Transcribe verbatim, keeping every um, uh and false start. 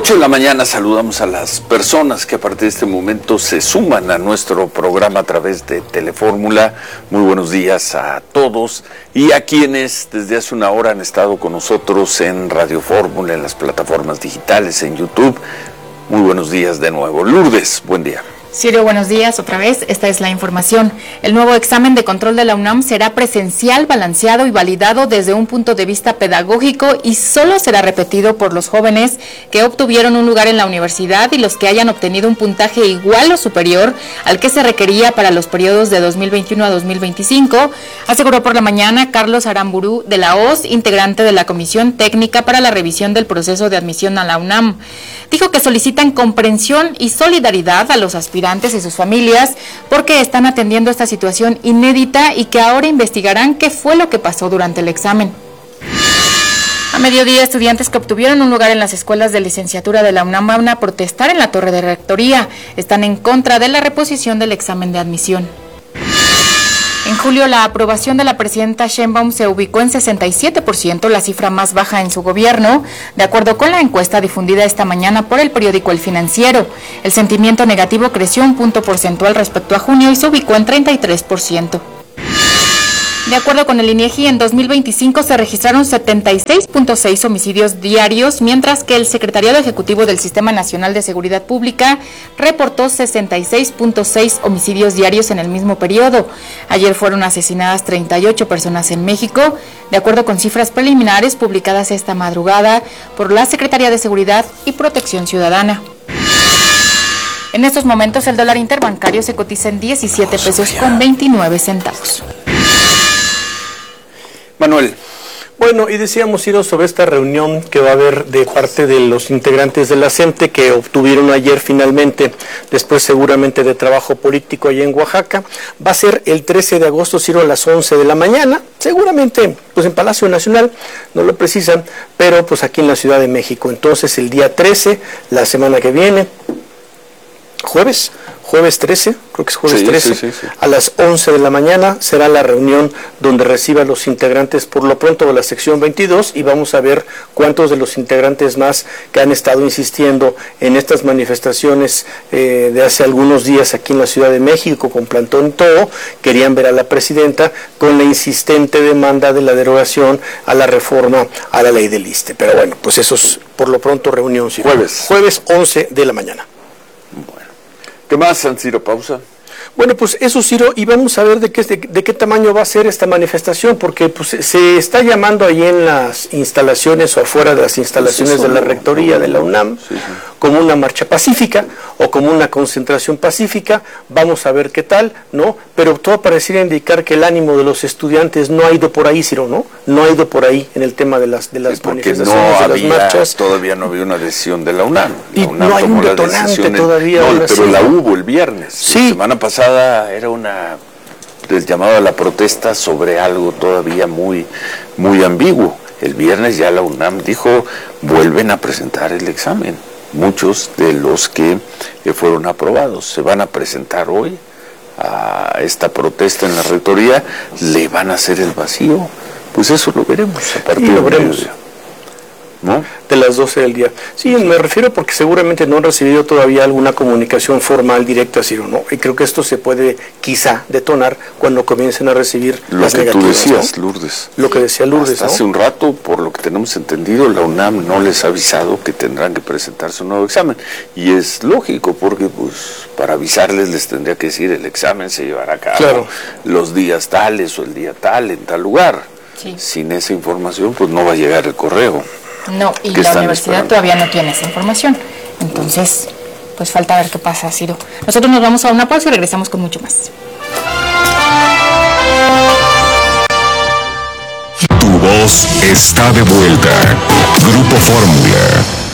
ocho de la mañana saludamos a las personas que a partir de este momento se suman a nuestro programa a través de Telefórmula. Muy buenos días a todos y a quienes desde hace una hora han estado con nosotros en Radio Fórmula, en las plataformas digitales, en YouTube. Muy buenos días de nuevo. Lourdes, buen día. Ciro, buenos días otra vez. Esta es la información. El nuevo examen de control de la UNAM será presencial, balanceado y validado desde un punto de vista pedagógico y solo será repetido por los jóvenes que obtuvieron un lugar en la universidad y los que hayan obtenido un puntaje igual o superior al que se requería para los periodos de dos mil veintiuno a dos mil veinticinco, aseguró por la mañana Carlos Aramburu de la O S, integrante de la Comisión Técnica para la Revisión del Proceso de Admisión a la UNAM. Dijo que solicitan comprensión y solidaridad a los aspirantes y sus familias porque están atendiendo esta situación inédita y que ahora investigarán qué fue lo que pasó durante el examen. A mediodía, estudiantes que obtuvieron un lugar en las escuelas de licenciatura de la UNAM van a protestar en la torre de rectoría. Están en contra de la reposición del examen de admisión. En julio, la aprobación de la presidenta Sheinbaum se ubicó en sesenta y siete por ciento, la cifra más baja en su gobierno, de acuerdo con la encuesta difundida esta mañana por el periódico El Financiero. El sentimiento negativo creció un punto porcentual respecto a junio y se ubicó en treinta y tres por ciento. De acuerdo con el INEGI, en dos mil veinticinco se registraron setenta y seis punto seis homicidios diarios, mientras que el Secretariado Ejecutivo del Sistema Nacional de Seguridad Pública reportó sesenta y seis punto seis homicidios diarios en el mismo periodo. Ayer fueron asesinadas treinta y ocho personas en México, de acuerdo con cifras preliminares publicadas esta madrugada por la Secretaría de Seguridad y Protección Ciudadana. En estos momentos el dólar interbancario se cotiza en diecisiete pesos con veintinueve centavos. Manuel. Bueno, y decíamos, Ciro, sobre esta reunión que va a haber de parte de los integrantes de la CENTE que obtuvieron ayer finalmente, después seguramente de trabajo político allá en Oaxaca. Va a ser el trece de agosto, Ciro, a las once de la mañana, seguramente pues en Palacio Nacional, no lo precisan, pero pues aquí en la Ciudad de México. Entonces el día trece, la semana que viene, jueves, jueves trece, creo que es jueves sí, trece, sí, sí, sí. A las once de la mañana será la reunión donde reciba a los integrantes por lo pronto de la sección veintidós y vamos a ver cuántos de los integrantes más que han estado insistiendo en estas manifestaciones eh, de hace algunos días aquí en la Ciudad de México con plantón y todo, querían ver a la presidenta con la insistente demanda de la derogación a la reforma a la ley del ISSSTE. Pero bueno, pues eso es por lo pronto reunión. ¿Sí? Jueves. Jueves once de la mañana. Bueno. ¿Qué más, San Ciro? Pausa. Bueno, pues eso, Ciro, y vamos a ver de qué, de, de qué tamaño va a ser esta manifestación, porque pues se está llamando ahí en las instalaciones o afuera de las instalaciones pues eso, de la rectoría no, de la UNAM, sí, sí. como una marcha pacífica o como una concentración pacífica. Vamos a ver qué tal, ¿no? Pero todo pareciera indicar que el ánimo de los estudiantes no ha ido por ahí, Ciro, ¿no? No ha ido por ahí en el tema de las de las sí, porque manifestaciones, no de había, las marchas. Todavía no había una decisión de la UNAM. La Y UNAM no hay un tomó la detonante decisión en, todavía. No, pero sí. la hubo el viernes. Sí. La semana pasada era una el llamado a la protesta sobre algo todavía muy, muy ambiguo. El viernes ya la UNAM dijo, vuelven a presentar el examen. Muchos de los que fueron aprobados se van a presentar hoy a esta protesta en la rectoría, le van a hacer el vacío. Pues eso lo veremos a partir lo veremos. de ¿no? De las doce del día. Sí, me refiero porque seguramente no han recibido todavía alguna comunicación formal directa, Ciro, ¿no? Y creo que esto se puede quizá detonar cuando comiencen a recibir lo las que negativas, tú decías, ¿no? Lourdes. Lo que decía Lourdes, Hasta ¿no? hace un rato, por lo que tenemos entendido, la UNAM no les ha avisado que tendrán que presentarse un nuevo examen. Y es lógico, porque pues para avisarles les tendría que decir el examen se llevará a cabo claro. los días tales o el día tal en tal lugar. Sí. Sin esa información, pues no va a llegar el correo. No, y la universidad esperando? todavía no tiene esa información. Entonces, pues falta ver qué pasa, Ciro. Nosotros nos vamos a una pausa y regresamos con mucho más. Tu voz está de vuelta. Grupo Fórmula.